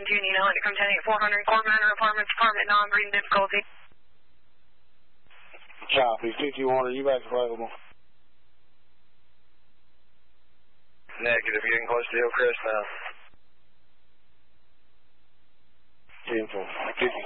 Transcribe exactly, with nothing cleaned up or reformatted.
Do you need a Honda come ten eight four hundred Court Manor Apartments, apartment non-breathing difficulty? Copy, fifty-one, are you back available? Negative, getting close to Hillcrest now. ten four, fifty